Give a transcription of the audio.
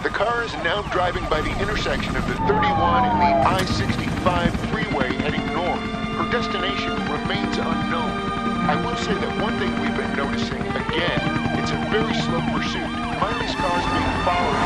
The car is now driving by the intersection of the 31 and the I-65 freeway heading north. Her destination remains unknown. I will say that one thing we've been noticing, again, it's a very slow pursuit. Miley's car is being followed